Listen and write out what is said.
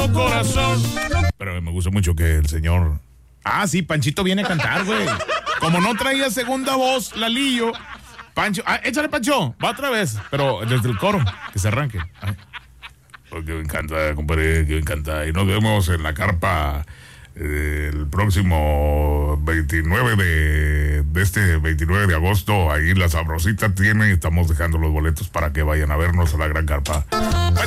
tengo corazón. Pero me gusta mucho que el señor... Ah, sí, Panchito viene a cantar, güey. Como no traía segunda voz, Lalillo, Pancho... Ah, échale, Pancho, va otra vez. Pero desde el coro, que se arranque. Ay. Porque me encanta, compadre, que me encanta. Y nos vemos en la carpa el próximo 29 de este 29 de agosto. Ahí la Sabrosita tiene, estamos dejando los boletos para que vayan a vernos a la gran carpa.